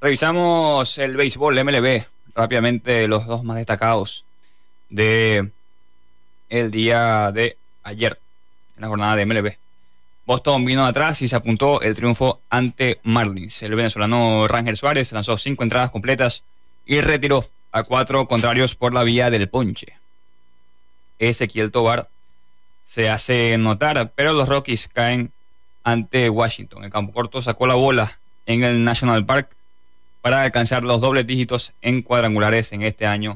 Revisamos el béisbol MLB, rápidamente los dos más destacados de el día de ayer, en la jornada de MLB. Boston vino atrás y se apuntó el triunfo ante Marlins. El venezolano Ranger Suárez lanzó 5 entradas completas y retiró a 4 contrarios por la vía del ponche. Ezequiel Tovar se hace notar, pero los Rockies caen ante Washington. El campo corto sacó la bola en el National Park para alcanzar los dobles dígitos en cuadrangulares en este año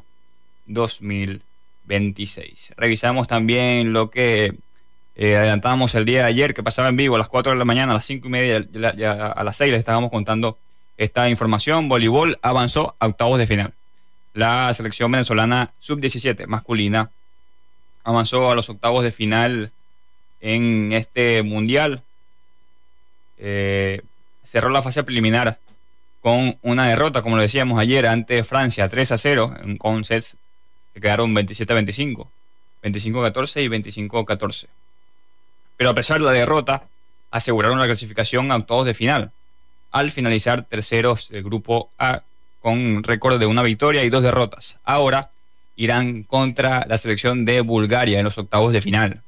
2026. Revisamos también lo que adelantábamos el día de ayer, que pasaba en vivo a las 4 de la mañana, a las 5:30, ya a las 6 les estábamos contando esta información. Voleibol avanzó a octavos de final. La selección venezolana sub-17 masculina avanzó a los octavos de final en este mundial. Cerró la fase preliminar con una derrota, como lo decíamos ayer, ante Francia 3-0, con sets que quedaron 27-25, 25-14 y 25-14. Pero a pesar de la derrota, aseguraron la clasificación a octavos de final, al finalizar terceros del grupo A con récord de 1 victoria y 2 derrotas. Ahora irán contra la selección de Bulgaria en los octavos de final.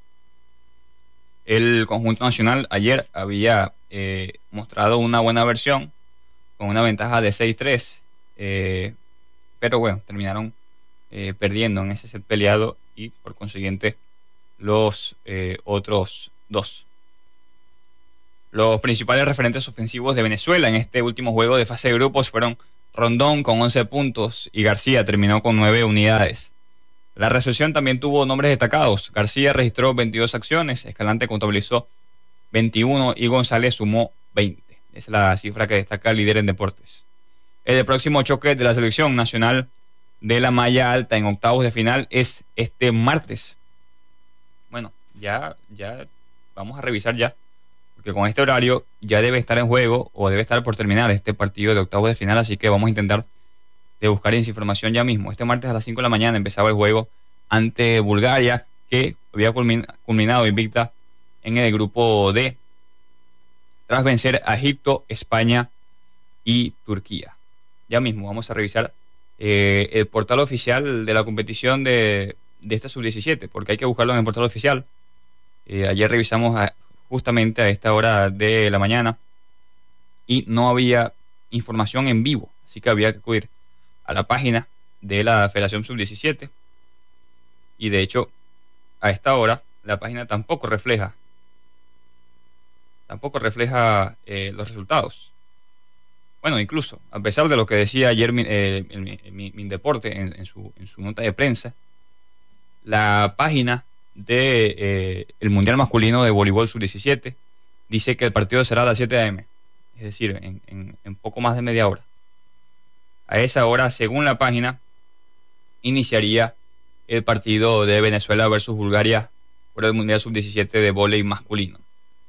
El conjunto nacional ayer había mostrado una buena versión, con una ventaja de 6-3, pero bueno, terminaron perdiendo en ese set peleado y por consiguiente los otros dos. Los principales referentes ofensivos de Venezuela en este último juego de fase de grupos fueron Rondón con 11 puntos y García terminó con 9 unidades. La recepción también tuvo nombres destacados. García registró 22 acciones, Escalante contabilizó 21 y González sumó 20. Esa es la cifra que destaca el líder en deportes. El próximo choque de la selección nacional de la malla alta en octavos de final es este martes. Bueno, ya vamos a revisar ya, porque con este horario ya debe estar en juego o debe estar por terminar este partido de octavos de final, así que vamos a intentar de buscar esa información ya mismo. Este martes a las 5 de la mañana empezaba el juego ante Bulgaria, que había culminado invicta en el grupo D, tras vencer a Egipto, España y Turquía. Ya mismo vamos a revisar el portal oficial de la competición de esta sub-17, porque hay que buscarlo en el portal oficial. Ayer revisamos justamente a esta hora de la mañana y no había información en vivo, así que había que acudir a la página de la Federación Sub-17 y de hecho a esta hora la página tampoco refleja los resultados. Bueno, incluso a pesar de lo que decía ayer Mindeporte en su nota de prensa, la página de el Mundial Masculino de Voleibol Sub-17 dice que el partido será a las 7 a.m., es decir, en poco más de media hora. A esa hora, según la página, iniciaría el partido de Venezuela versus Bulgaria por el Mundial Sub-17 de voleibol masculino.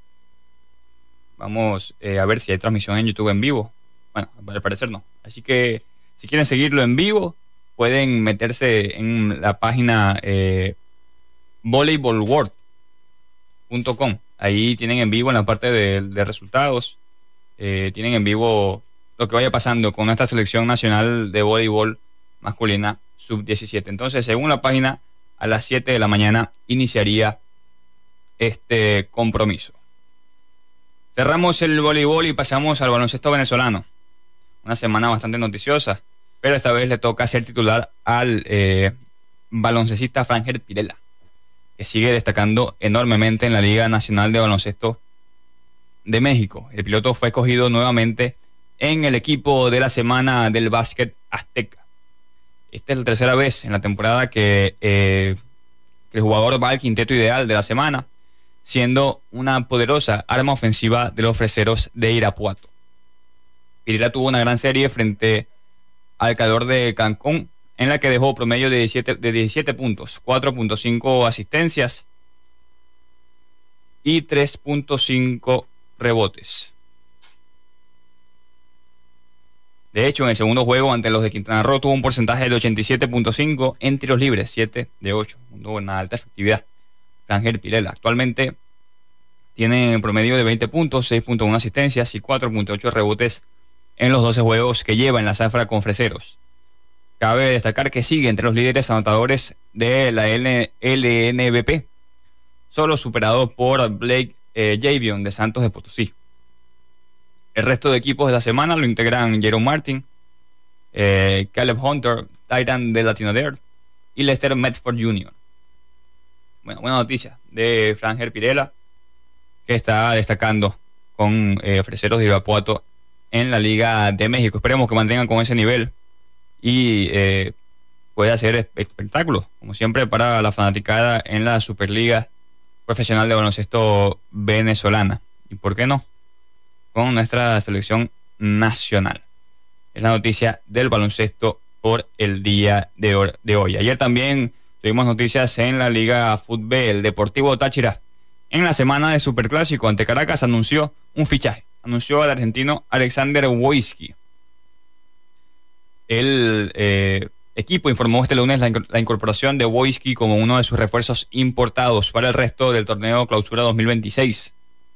Vamos a ver si hay transmisión en YouTube en vivo. Bueno, al parecer no. Así que si quieren seguirlo en vivo, pueden meterse en la página volleyballworld.com. Ahí tienen en vivo en la parte de resultados. Tienen en vivo lo que vaya pasando con esta selección nacional de voleibol masculina sub-17. Entonces, según la página, a las 7 de la mañana iniciaría este compromiso. Cerramos el voleibol y pasamos al baloncesto venezolano. Una semana bastante noticiosa, pero esta vez le toca ser titular al baloncestista Frangel Pirela, que sigue destacando enormemente en la Liga Nacional de Baloncesto de México. El piloto fue escogido nuevamente en el equipo de la semana del básquet azteca. Esta es la tercera vez en la temporada que el jugador va al quinteto ideal de la semana, siendo una poderosa arma ofensiva de los freseros de Irapuato. Pirela tuvo una gran serie frente al Calor de Cancún, en la que dejó promedio de 17 puntos, 4.5 asistencias y 3.5 rebotes. De hecho, en el segundo juego ante los de Quintana Roo tuvo un porcentaje de 87.5 en tiros libres, 7 de 8, una alta efectividad. Frangel Pirela actualmente tiene promedio de 20 puntos, 6.1 asistencias y 4.8 rebotes en los 12 juegos que lleva en la zafra con Freseros. Cabe destacar que sigue entre los líderes anotadores de la LNBP, solo superado por Blake Javion de Santos de Potosí. El resto de equipos de la semana lo integran Jerome Martin, Caleb Hunter, Titan de Latinodair y Lester Medford Jr. Bueno, buena noticia de Franger Pirela, que está destacando con Freseros de Irapuato en la Liga de México. Esperemos que mantengan con ese nivel y pueda hacer espectáculos, como siempre, para la fanaticada en la Superliga Profesional de Baloncesto venezolana. ¿Y por qué no? Con nuestra selección nacional. Es la noticia del baloncesto por el día de hoy. Ayer también tuvimos noticias en la Liga Fútbol. El Deportivo Táchira, en la semana de Superclásico ante Caracas, anunció un fichaje. Anunció al argentino Alexander Wojcicki. El equipo informó este lunes la incorporación de Wojcicki como uno de sus refuerzos importados para el resto del torneo Clausura 2026.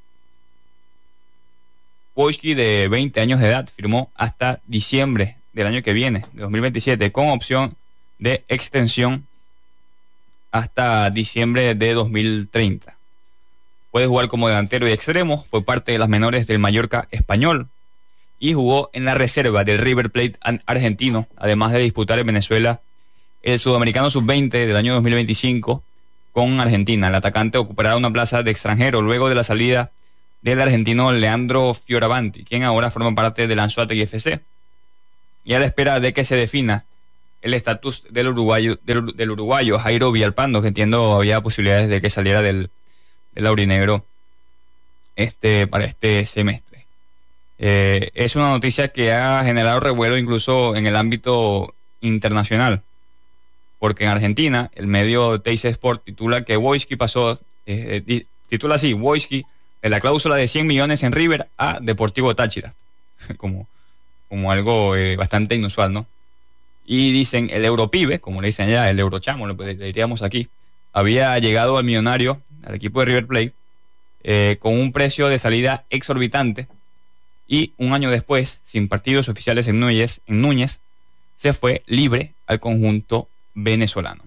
Wojcicki, de 20 años de edad, firmó hasta diciembre del año que viene, de 2027, con opción de extensión hasta diciembre de 2030. Puede jugar como delantero y extremo, fue parte de las menores del Mallorca español y jugó en la reserva del River Plate argentino, además de disputar en Venezuela el Sudamericano Sub-20 del año 2025 con Argentina. El atacante ocupará una plaza de extranjero luego de la salida del argentino Leandro Fioravanti, quien ahora forma parte del Anzoátegui FC, y a la espera de que se defina el estatus del uruguayo Jairo Villalpando, que entiendo había posibilidades de que saliera del aurinegro para este semestre. Es una noticia que ha generado revuelo incluso en el ámbito internacional, porque en Argentina el medio Teis Sport titula que Wojcicki pasó, titula así: Wojcicki, de la cláusula de 100 millones en River a Deportivo Táchira, como algo bastante inusual, ¿no? Y dicen, el Europibe, como le dicen allá, el Eurochamo, le diríamos aquí, había llegado al millonario, al equipo de River Plate, con un precio de salida exorbitante, y un año después, sin partidos oficiales en Núñez, se fue libre al conjunto venezolano.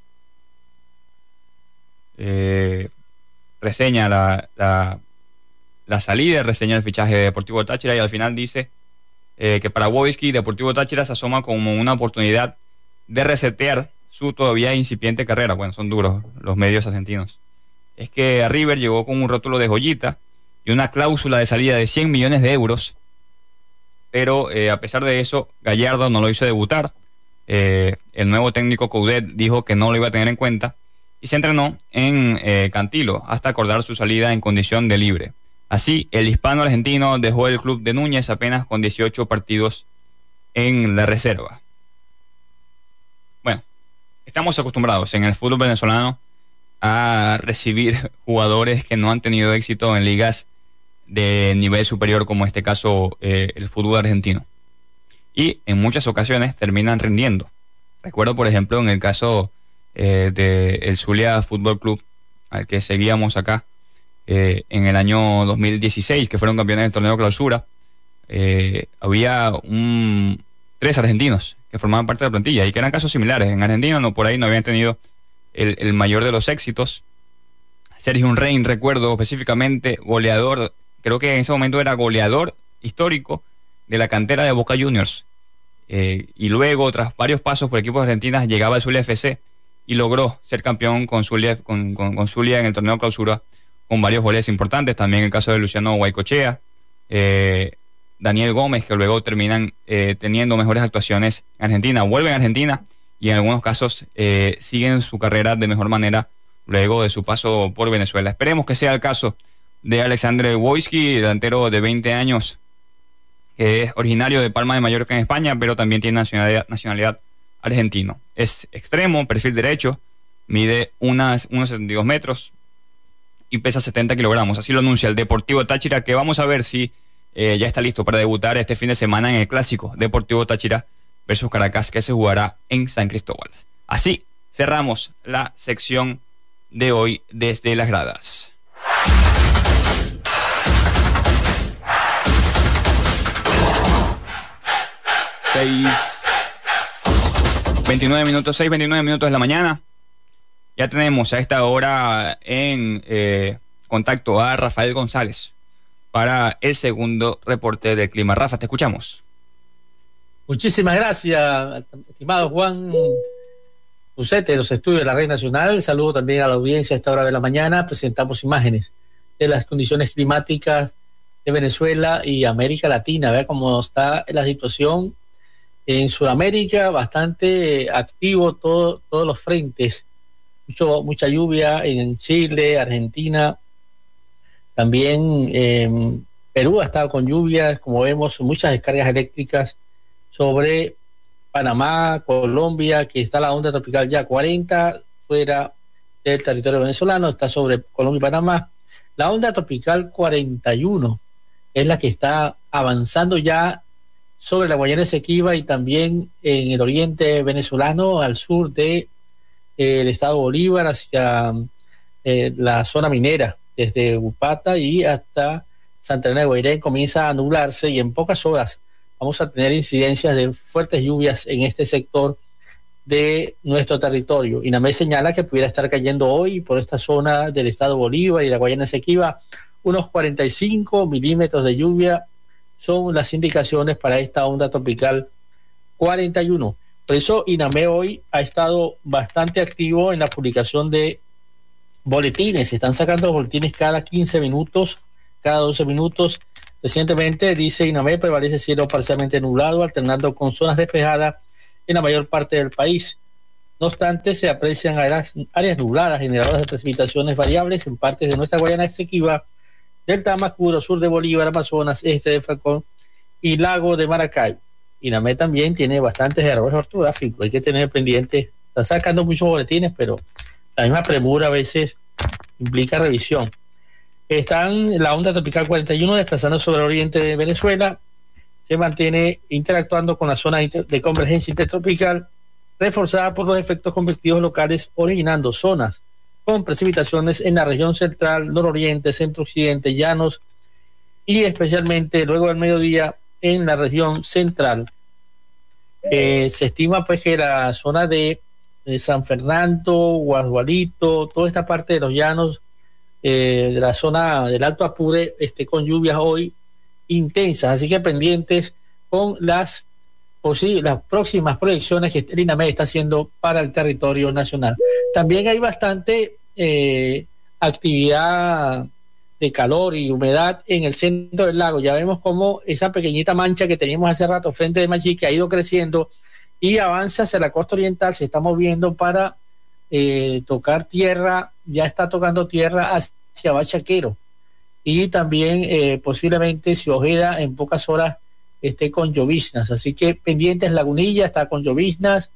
Reseña la salida, reseña el fichaje de Deportivo Táchira y al final dice que para Wojcicki, Deportivo Táchira se asoma como una oportunidad de resetear su todavía incipiente carrera. Bueno, son duros los medios argentinos. Es que a River llegó con un rótulo de joyita y una cláusula de salida de 100 millones de euros, pero a pesar de eso, Gallardo no lo hizo debutar. El nuevo técnico Coudet dijo que no lo iba a tener en cuenta y se entrenó en Cantilo hasta acordar su salida en condición de libre. Así, el hispano argentino dejó el club de Núñez apenas con 18 partidos en la reserva. Bueno, estamos acostumbrados en el fútbol venezolano a recibir jugadores que no han tenido éxito en ligas de nivel superior, como en este caso el fútbol argentino. Y en muchas ocasiones terminan rindiendo. Recuerdo, por ejemplo, en el caso del Zulia Fútbol Club, al que seguíamos acá, en el año 2016, que fueron campeones del torneo Clausura. Había 3 argentinos que formaban parte de la plantilla y que eran casos similares. En Argentina por ahí no habían tenido el mayor de los éxitos. Sergio Unrein, recuerdo específicamente, goleador, creo que en ese momento era goleador histórico de la cantera de Boca Juniors. Y luego, tras varios pasos por equipos argentinos, llegaba al Zulia FC y logró ser campeón con Zulia en el torneo Clausura, con varios goles importantes. También el caso de Luciano Guaycochea, Daniel Gómez, que luego terminan teniendo mejores actuaciones en Argentina, vuelven a Argentina y en algunos casos siguen su carrera de mejor manera luego de su paso por Venezuela. Esperemos que sea el caso de Alexander Wojcicki, delantero de 20 años, que es originario de Palma de Mallorca en España, pero también tiene nacionalidad argentino. Es extremo, perfil derecho, mide unos 72 metros, y pesa 70 kilogramos. Así lo anuncia el Deportivo Táchira, que vamos a ver si ya está listo para debutar este fin de semana en el clásico Deportivo Táchira versus Caracas, que se jugará en San Cristóbal. Así cerramos la sección de hoy desde las gradas. 6:29 minutos, 6:29 minutos de la mañana. Ya tenemos a esta hora en contacto a Rafael González para el segundo reporte del clima. Rafa, te escuchamos. Muchísimas gracias, estimado Juan Ucete, de los estudios de la Red Nacional. Saludo también a la audiencia a esta hora de la mañana. Presentamos imágenes de las condiciones climáticas de Venezuela y América Latina. Vea cómo está la situación en Sudamérica, bastante activo todos los frentes. Mucha lluvia en Chile, Argentina, también Perú ha estado con lluvias, como vemos, muchas descargas eléctricas sobre Panamá, Colombia, que está la onda tropical ya 40 fuera del territorio venezolano, está sobre Colombia y Panamá. La onda tropical 41 es la que está avanzando ya sobre la Guayana Esequiba y también en el oriente venezolano, al sur de el estado Bolívar, hacia la zona minera, desde Upata y hasta Santana de Guairén, comienza a nublarse y en pocas horas vamos a tener incidencias de fuertes lluvias en este sector de nuestro territorio. INAMED señala que pudiera estar cayendo hoy por esta zona del estado Bolívar y la Guayana Esequiba unos 45 milímetros de lluvia, son las indicaciones para esta onda tropical 41. Por eso INAMED hoy ha estado bastante activo en la publicación de boletines. Se están sacando boletines cada 15 minutos, cada 12 minutos. Recientemente, dice INAMED, prevalece cielo parcialmente nublado, alternando con zonas despejadas en la mayor parte del país. No obstante, se aprecian áreas nubladas generadoras de precipitaciones variables en partes de nuestra Guayana Esequiba, Delta Amacuro, sur de Bolívar, Amazonas, este de Falcón y lago de Maracay. INAMED también tiene bastantes errores ortográficos, hay que tener pendiente. Está sacando muchos boletines, pero la misma premura a veces implica revisión. Están la onda tropical 41 desplazando sobre el oriente de Venezuela, se mantiene interactuando con la zona de convergencia intertropical, reforzada por los efectos convectivos locales, originando zonas con precipitaciones en la región central, nororiente, centro-occidente, llanos y especialmente luego del mediodía en la región central. Se estima pues que la zona de San Fernando, Guasdualito, toda esta parte de los llanos, de la zona del Alto Apure, con lluvias hoy intensas, así que pendientes con las próximas proyecciones que el INAMED está haciendo para el territorio nacional. También hay bastante actividad de calor y humedad en el centro del lago. Ya vemos cómo esa pequeñita mancha que teníamos hace rato frente de Machique ha ido creciendo y avanza hacia la costa oriental, se está moviendo para tocar tierra, ya está tocando tierra hacia Bachaquero y también posiblemente Ciojeda en pocas horas esté con lloviznas, así que pendientes. Lagunilla está con lloviznas,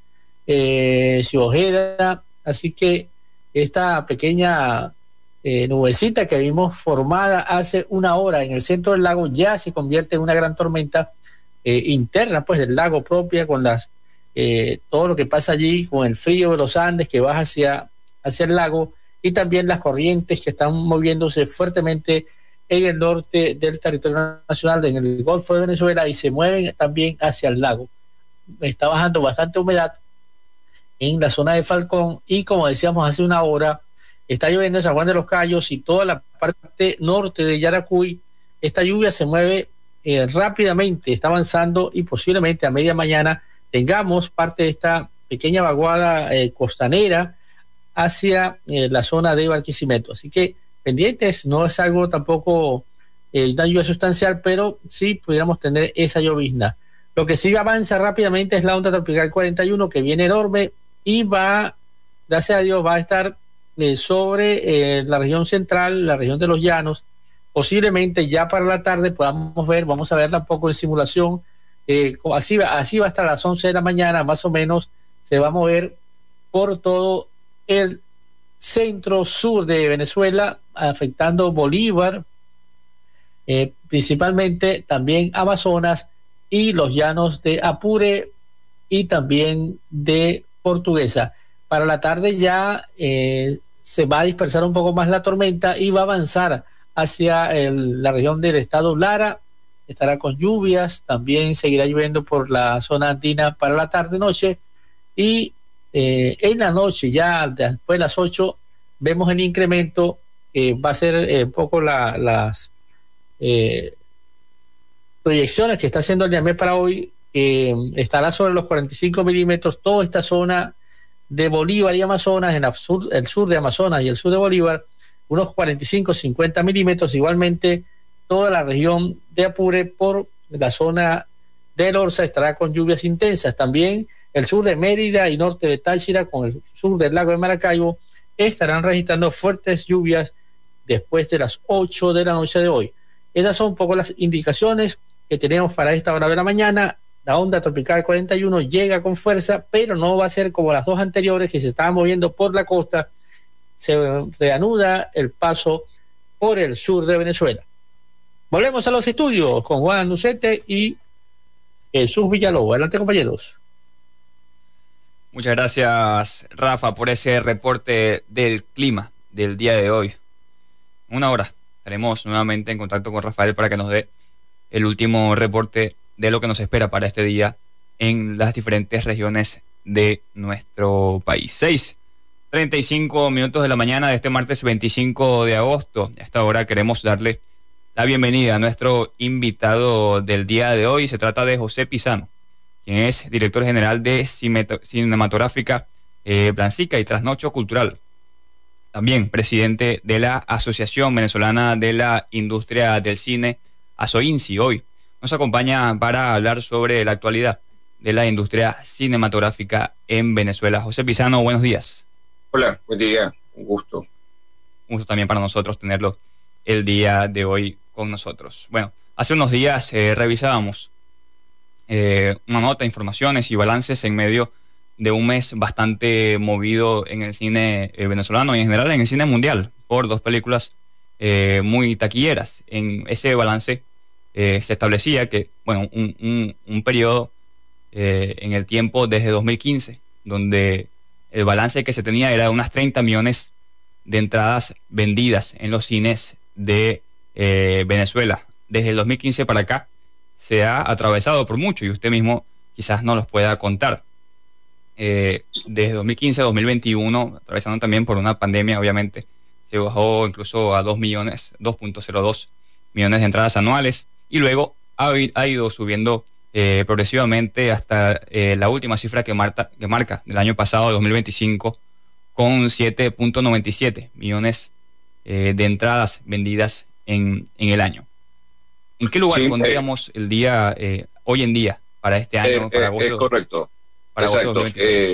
Ciojeda, así que esta pequeña nubecita que vimos formada hace una hora en el centro del lago ya se convierte en una gran tormenta interna pues del lago propia, con las todo lo que pasa allí, con el frío de los Andes que baja hacia el lago y también las corrientes que están moviéndose fuertemente en el norte del territorio nacional, en el Golfo de Venezuela, y se mueven también hacia el lago. Está bajando bastante humedad en la zona de Falcón y, como decíamos hace una hora, está lloviendo en San Juan de los Cayos y toda la parte norte de Yaracuy. Esta lluvia se mueve rápidamente, está avanzando y posiblemente a media mañana tengamos parte de esta pequeña vaguada costanera hacia la zona de Barquisimeto. Así que pendientes, no es algo tampoco una lluvia sustancial, pero sí pudiéramos tener esa llovizna. Lo que sí avanza rápidamente es la onda tropical 41, que viene enorme y va, gracias a Dios, va a estar sobre la región central, la región de los llanos. Posiblemente ya para la tarde podamos ver, vamos a verla un poco en simulación, así va hasta las 11 de la mañana, más o menos, se va a mover por todo el centro-sur de Venezuela, afectando Bolívar, principalmente también Amazonas y los llanos de Apure y también de Portuguesa. Para la tarde ya se va a dispersar un poco más la tormenta y va a avanzar hacia la región del estado Lara estará con lluvias, también seguirá lloviendo por la zona andina para la tarde-noche, y en la noche, ya después de las 8, vemos el incremento, va a ser un poco las proyecciones que está haciendo el INAMED para hoy, estará sobre los 45 milímetros, toda esta zona de Bolívar y Amazonas, en el sur de Amazonas y el sur de Bolívar, unos 45-50 milímetros, igualmente toda la región de Apure por la zona del Orza estará con lluvias intensas, también el sur de Mérida y norte de Táchira con el sur del lago de Maracaibo estarán registrando fuertes lluvias después de las 8 de la noche de hoy. Esas son un poco las indicaciones que tenemos para esta hora de la mañana. La onda tropical 41 llega con fuerza, pero no va a ser como las dos anteriores que se estaban moviendo por la costa. Se reanuda el paso por el sur de Venezuela. Volvemos a los estudios con Juan Lucete y Jesús Villalobos. Adelante, compañeros. Muchas gracias, Rafa, por ese reporte del clima del día de hoy. Una hora estaremos nuevamente en contacto con Rafael para que nos dé el último reporte de lo que nos espera para este día en las diferentes regiones de nuestro país. 6:35 minutos de la mañana de este martes 25 de agosto. A esta hora queremos darle la bienvenida a nuestro invitado del día de hoy. Se trata de José Pisano, quien es director general de Cinematográfica Blancica y Trasnocho Cultural. También presidente de la Asociación Venezolana de la Industria del Cine, ASOINCI. Hoy nos acompaña para hablar sobre la actualidad de la industria cinematográfica en Venezuela. José Pisano, buenos días. Hola, buen día, un gusto. Un gusto también para nosotros tenerlo el día de hoy con nosotros. Bueno, hace unos días revisábamos una nota, informaciones y balances en medio de un mes bastante movido en el cine venezolano y en general en el cine mundial por dos películas muy taquilleras. En ese balance se establecía que, bueno, un periodo en el tiempo desde 2015, donde el balance que se tenía era de unas 30 millones de entradas vendidas en los cines de Venezuela. Desde el 2015 para acá se ha atravesado por mucho y usted mismo quizás no los pueda contar. Desde 2015 a 2021, atravesando también por una pandemia, obviamente, se bajó incluso a 2.02 millones de entradas anuales y luego ha ido subiendo progresivamente hasta la última cifra que marca del año pasado, 2025, con 7.97 millones de entradas vendidas en el año. ¿En qué lugar pondríamos el día hoy en día para este año? Para agosto, es correcto. Para Exacto.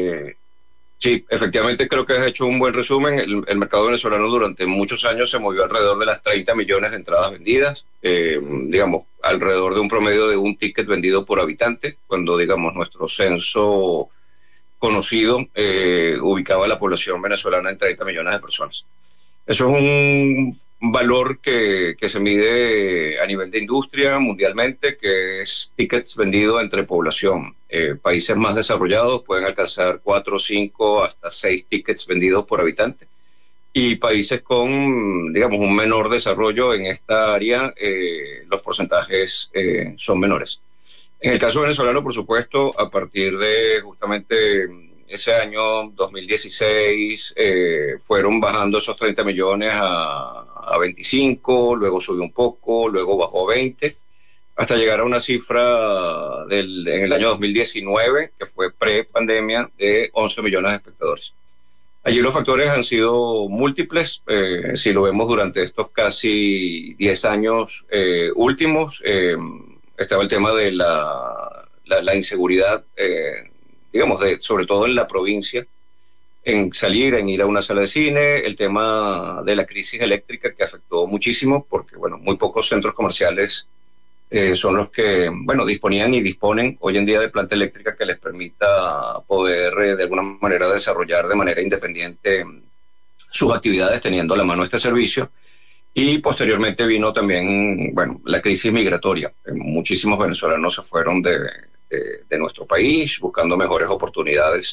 Sí, efectivamente creo que has hecho un buen resumen. El mercado venezolano durante muchos años se movió alrededor de las 30 millones de entradas vendidas, digamos, alrededor de un promedio de un ticket vendido por habitante, cuando, digamos, nuestro censo conocido ubicaba a la población venezolana en 30 millones de personas. Eso es un valor que se mide a nivel de industria mundialmente, que es tickets vendidos entre población. Países más desarrollados pueden alcanzar 4, 5, hasta 6 tickets vendidos por habitante. Y países con, digamos, un menor desarrollo en esta área, los porcentajes son menores. En el caso venezolano, por supuesto, a partir de justamente ese año 2016 fueron bajando esos 30 millones a 25, luego subió un poco, luego bajó a 20, hasta llegar a una cifra en el año 2019, que fue pre-pandemia, de 11 millones de espectadores. Allí los factores han sido múltiples. Si lo vemos durante estos casi 10 años últimos, estaba el tema de la inseguridad, digamos, sobre todo en la provincia, en salir, en ir a una sala de cine, el tema de la crisis eléctrica que afectó muchísimo, porque, bueno, muy pocos centros comerciales son los que, bueno, disponían y disponen hoy en día de planta eléctrica que les permita poder, de alguna manera, desarrollar de manera independiente sus actividades teniendo a la mano este servicio. Y posteriormente vino también, bueno, la crisis migratoria. Muchísimos venezolanos se fueron de nuestro país buscando mejores oportunidades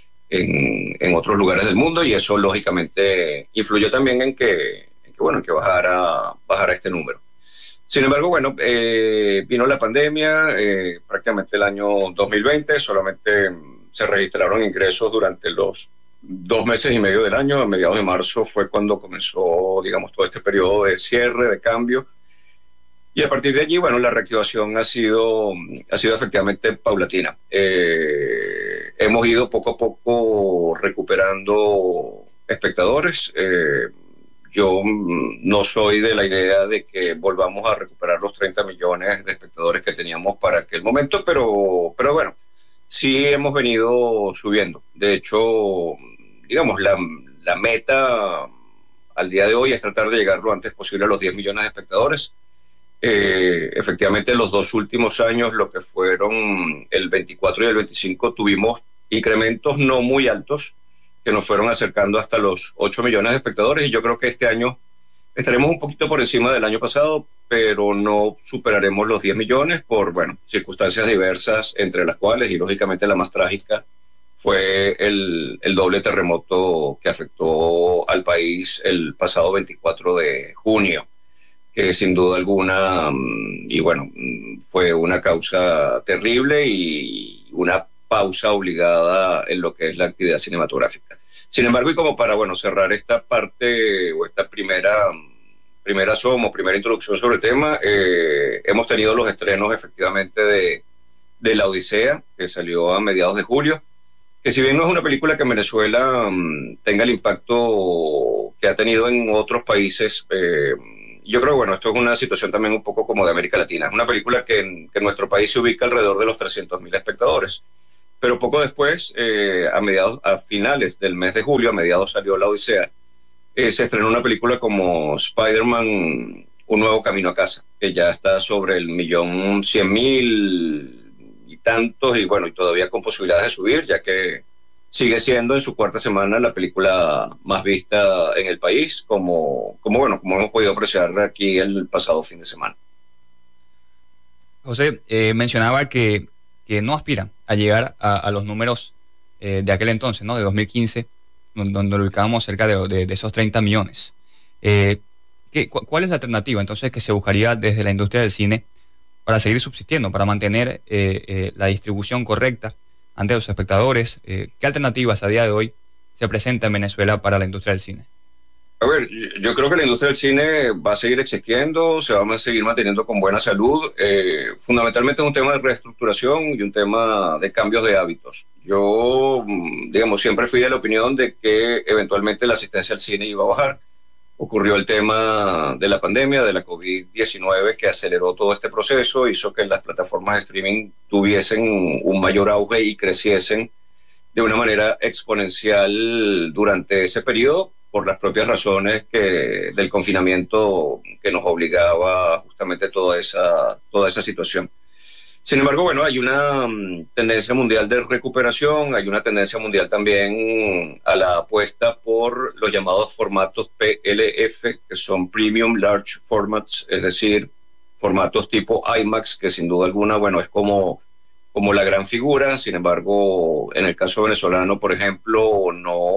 en otros lugares del mundo, y eso lógicamente influyó también en que bajara este número. Sin embargo, bueno, vino la pandemia, prácticamente el año 2020, solamente se registraron ingresos durante los 2 meses y medio del año. A mediados de marzo fue cuando comenzó, digamos, todo este periodo de cierre, de cambio. Y a partir de allí, bueno, la reactivación ha sido efectivamente paulatina. Hemos ido poco a poco recuperando espectadores. Yo no soy de la idea de que volvamos a recuperar los 30 millones de espectadores que teníamos para aquel momento, pero bueno, sí hemos venido subiendo. De hecho, digamos, la meta al día de hoy es tratar de llegar lo antes posible a los 10 millones de espectadores. Efectivamente, los 2 últimos años, lo que fueron el 24 y el 25, tuvimos incrementos no muy altos que nos fueron acercando hasta los 8 millones de espectadores, y yo creo que este año estaremos un poquito por encima del año pasado, pero no superaremos los 10 millones por, bueno, circunstancias diversas, entre las cuales, y lógicamente la más trágica, fue el doble terremoto que afectó al país el pasado 24 de junio, que sin duda alguna, y bueno, fue una causa terrible y una pausa obligada en lo que es la actividad cinematográfica. Sin embargo, y como para, bueno, cerrar esta parte o esta primera introducción sobre el tema, hemos tenido los estrenos efectivamente de La Odisea, que salió a mediados de julio, que si bien no es una película que en Venezuela tenga el impacto que ha tenido en otros países, yo creo que, bueno, esto es una situación también un poco como de América Latina. Es una película que en nuestro país se ubica alrededor de los 300.000 espectadores. Pero poco después, a finales del mes de julio, a mediados salió La Odisea, se estrenó una película como Spider-Man, Un Nuevo Camino a Casa, que ya está sobre el 1.100.000 y tantos, y bueno, y todavía con posibilidades de subir, ya que sigue siendo en su cuarta semana la película más vista en el país, como hemos podido apreciar aquí el pasado fin de semana. José, mencionaba que no aspiran a llegar a los números de aquel entonces, ¿no? De 2015, donde lo ubicábamos cerca de esos 30 millones. ¿Cuál es la alternativa entonces que se buscaría desde la industria del cine para seguir subsistiendo, para mantener la distribución correcta ante los espectadores? ¿Qué alternativas a día de hoy se presentan en Venezuela para la industria del cine? A ver, yo creo que la industria del cine va a seguir existiendo, se va a seguir manteniendo con buena salud. Fundamentalmente es un tema de reestructuración y un tema de cambios de hábitos. Yo, digamos, siempre fui de la opinión de que eventualmente la asistencia al cine iba a bajar. Ocurrió el tema de la pandemia, de la COVID-19, que aceleró todo este proceso, hizo que las plataformas de streaming tuviesen un mayor auge y creciesen de una manera exponencial durante ese periodo, por las propias razones del confinamiento que nos obligaba justamente toda esa situación. Sin embargo, bueno, hay una tendencia mundial de recuperación, hay una tendencia mundial también a la apuesta por los llamados formatos PLF, que son Premium Large Formats, es decir, formatos tipo IMAX, que sin duda alguna, bueno, es como la gran figura. Sin embargo, en el caso venezolano, por ejemplo,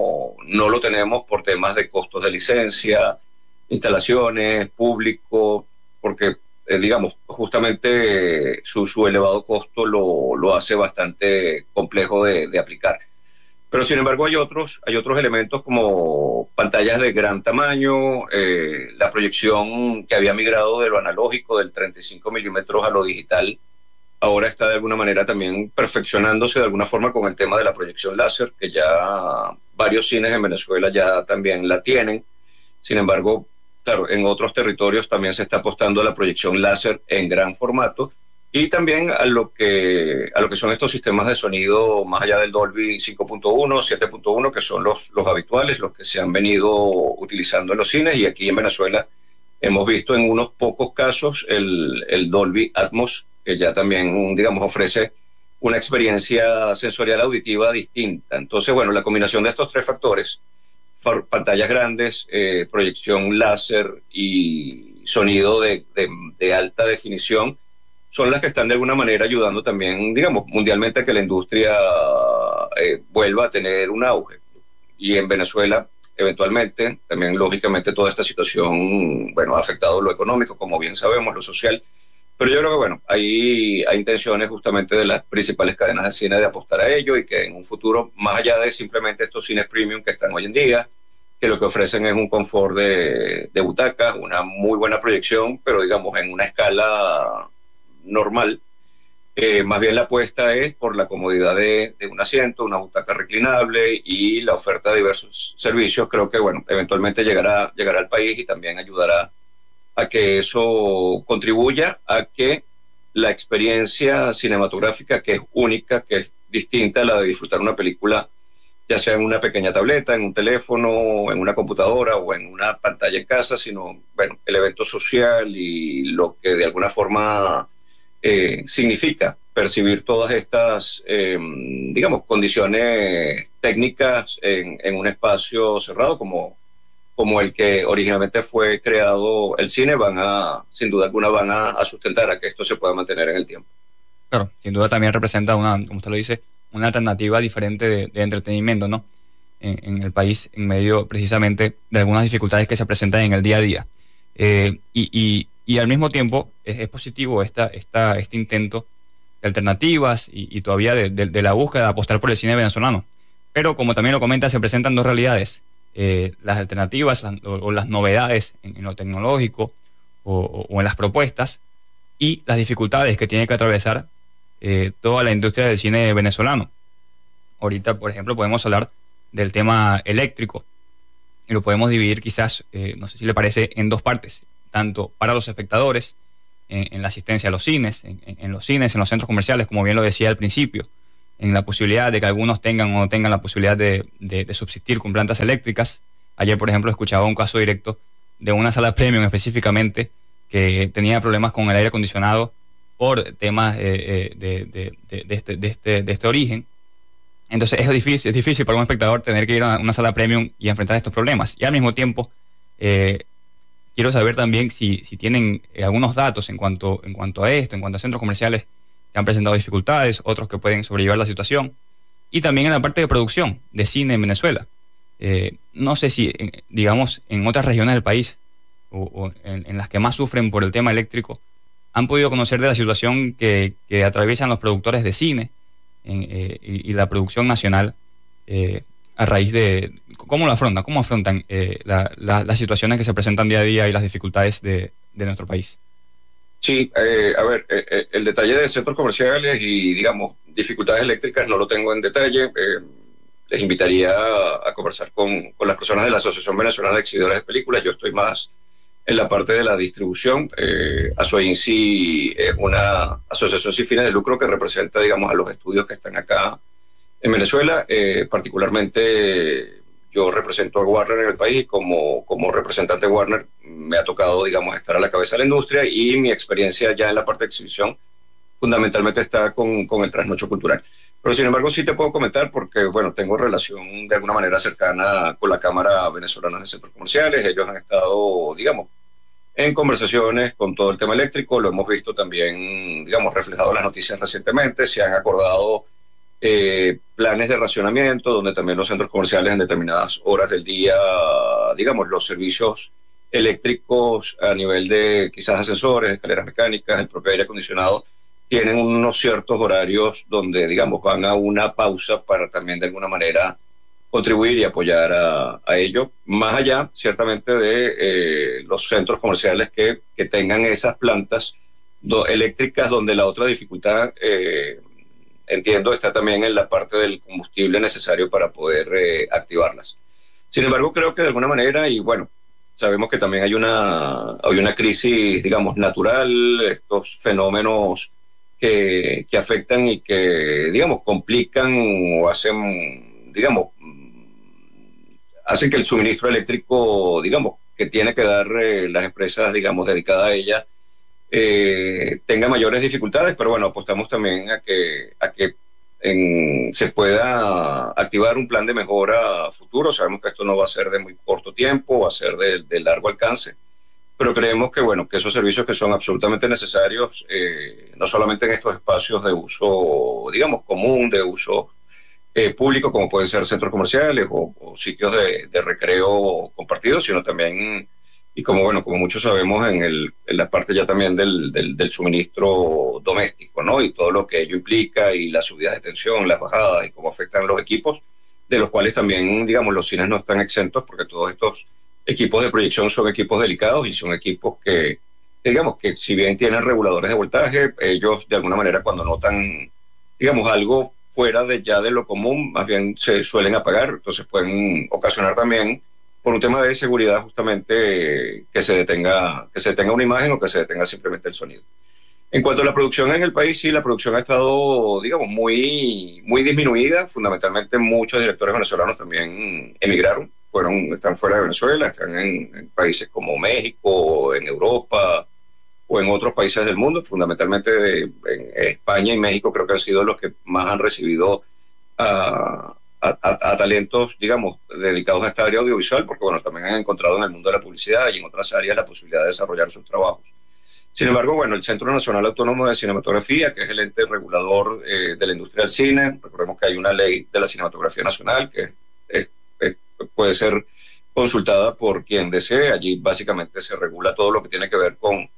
no lo tenemos por temas de costos de licencia, instalaciones, público, porque, digamos, justamente su elevado costo lo hace bastante complejo de aplicar. Pero, sin embargo, hay otros elementos como pantallas de gran tamaño, la proyección que había migrado de lo analógico, del 35 milímetros a lo digital, ahora está de alguna manera también perfeccionándose de alguna forma con el tema de la proyección láser, que ya varios cines en Venezuela ya también la tienen. Sin embargo, claro, en otros territorios también se está apostando a la proyección láser en gran formato, y también a lo que son estos sistemas de sonido más allá del Dolby 5.1, 7.1, que son los habituales, los que se han venido utilizando en los cines, y aquí en Venezuela hemos visto en unos pocos casos el Dolby Atmos, que ya también, digamos, ofrece una experiencia sensorial auditiva distinta. Entonces, bueno, la combinación de estos tres factores, pantallas grandes, proyección láser y sonido de alta definición, son las que están de alguna manera ayudando también, digamos, mundialmente a que la industria vuelva a tener un auge. Y en Venezuela eventualmente. También, lógicamente, toda esta situación, bueno, ha afectado lo económico, como bien sabemos, lo social. Pero yo creo que, bueno, hay intenciones justamente de las principales cadenas de cine de apostar a ello y que en un futuro, más allá de simplemente estos cines premium que están hoy en día, que lo que ofrecen es un confort de butacas, una muy buena proyección, pero digamos en una escala normal. Más bien la apuesta es por la comodidad de un asiento, una butaca reclinable y la oferta de diversos servicios. Creo que, bueno, eventualmente llegará al país y también ayudará a que eso contribuya a que la experiencia cinematográfica, que es única, que es distinta a la de disfrutar una película, ya sea en una pequeña tableta, en un teléfono, en una computadora o en una pantalla en casa, sino, bueno, el evento social y lo que de alguna forma significa percibir todas estas, digamos, condiciones técnicas en un espacio cerrado como el que originalmente fue creado el cine, sin duda alguna, van a sustentar a que esto se pueda mantener en el tiempo. Claro, sin duda también representa como usted lo dice, una alternativa diferente de entretenimiento, ¿no? En el país, en medio precisamente de algunas dificultades que se presentan en el día a día. Y al mismo tiempo es positivo este intento de alternativas y todavía de la búsqueda de apostar por el cine venezolano. Pero como también lo comenta, se presentan dos realidades. Las alternativas o las novedades en lo tecnológico o en las propuestas y las dificultades que tiene que atravesar toda la industria del cine venezolano. Ahorita, por ejemplo, podemos hablar del tema eléctrico y lo podemos dividir quizás, no sé si le parece, en dos partes, tanto para los espectadores, en la asistencia a los cines, en los cines, en los centros comerciales, como bien lo decía al principio, en la posibilidad de que algunos tengan o no tengan la posibilidad de subsistir con plantas eléctricas. Ayer, por ejemplo, escuchaba un caso directo de una sala premium específicamente que tenía problemas con el aire acondicionado por temas de este origen. Entonces es difícil para un espectador tener que ir a una sala premium y enfrentar estos problemas. Y al mismo tiempo, quiero saber también si tienen algunos datos en cuanto a esto, en cuanto a centros comerciales que han presentado dificultades, otros que pueden sobrellevar la situación, y también en la parte de producción de cine en Venezuela. No sé si, digamos, en otras regiones del país o en las que más sufren por el tema eléctrico, han podido conocer de la situación que atraviesan los productores de cine y la producción nacional a raíz de cómo afrontan las situaciones que se presentan día a día y las dificultades de nuestro país. Sí, a ver, el detalle de centros comerciales y, digamos, dificultades eléctricas no lo tengo en detalle. Les invitaría a conversar con las personas de la Asociación Venezolana de Exhibidores de Películas. Yo estoy más en la parte de la distribución. ASOINCI es una asociación sin fines de lucro que representa, digamos, a los estudios que están acá en Venezuela. Particularmente yo represento a Warner en el país y como representante de Warner me ha tocado, digamos, estar a la cabeza de la industria, y mi experiencia ya en la parte de exhibición fundamentalmente está con el trasnocho cultural. Pero sin embargo sí te puedo comentar porque, bueno, tengo relación de alguna manera cercana con la Cámara Venezolana de Centros Comerciales. Ellos han estado, digamos, en conversaciones con todo el tema eléctrico. Lo hemos visto también, digamos, reflejado en las noticias recientemente. Se han acordado planes de racionamiento, donde también los centros comerciales en determinadas horas del día, digamos, los servicios eléctricos a nivel de quizás ascensores, escaleras mecánicas, el propio aire acondicionado, tienen unos ciertos horarios donde, digamos, van a una pausa para también de alguna manera contribuir y apoyar a ello, más allá ciertamente de los centros comerciales que tengan esas plantas eléctricas, donde la otra dificultad, entiendo, está también en la parte del combustible necesario para poder activarlas. Sin embargo, creo que de alguna manera, y bueno, sabemos que también hay una crisis, digamos, natural, estos fenómenos que afectan y que, digamos, complican o hacen, digamos, hacen que el suministro eléctrico, digamos, que tiene que dar las empresas, digamos, dedicadas a ella, tenga mayores dificultades, pero bueno, apostamos también a que se pueda activar un plan de mejora futuro. Sabemos que esto no va a ser de muy corto tiempo, va a ser de largo alcance, pero creemos que, bueno, que esos servicios que son absolutamente necesarios, no solamente en estos espacios de uso, digamos, común, de uso público, como pueden ser centros comerciales o sitios de recreo compartidos, sino también, y como bueno, como muchos sabemos, en la parte ya también del suministro doméstico, ¿no? Y todo lo que ello implica, y las subidas de tensión, las bajadas, y cómo afectan los equipos, de los cuales también, digamos, los cines no están exentos, porque todos estos equipos de proyección son equipos delicados y son equipos que digamos que si bien tienen reguladores de voltaje, ellos de alguna manera cuando notan, digamos, algo fuera de ya de lo común, más bien se suelen apagar, entonces pueden ocasionar también, por un tema de seguridad justamente, que se detenga una imagen o que se detenga simplemente el sonido. En cuanto a la producción en el país, sí, la producción ha estado, digamos, muy disminuida. Fundamentalmente muchos directores venezolanos también emigraron, están fuera de Venezuela, están en países como México, en Europa o en otros países del mundo. Fundamentalmente en España y México creo que han sido los que más han recibido a talentos, digamos, dedicados a esta área audiovisual, porque bueno, también han encontrado en el mundo de la publicidad y en otras áreas la posibilidad de desarrollar sus trabajos. Sin embargo, bueno, el Centro Nacional Autónomo de Cinematografía, que es el ente regulador de la industria del cine, recordemos que hay una ley de la cinematografía nacional que puede ser consultada por quien desee. Allí básicamente se regula todo lo que tiene que ver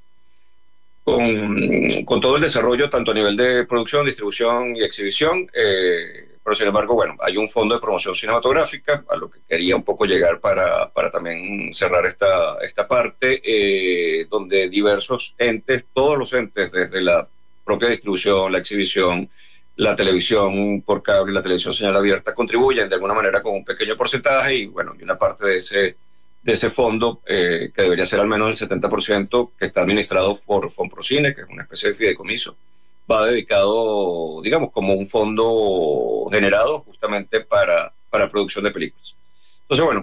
con todo el desarrollo, tanto a nivel de producción, distribución y exhibición. Pero sin embargo, bueno, hay un fondo de promoción cinematográfica, a lo que quería un poco llegar para también cerrar esta parte, donde diversos entes, todos los entes, desde la propia distribución, la exhibición, la televisión por cable, la televisión señal abierta, contribuyen de alguna manera con un pequeño porcentaje, y bueno, y una parte de ese fondo, que debería ser al menos el 70%, que está administrado por Fonprocine, que es una especie de fideicomiso, va dedicado, digamos, como un fondo generado justamente para producción de películas. Entonces, bueno,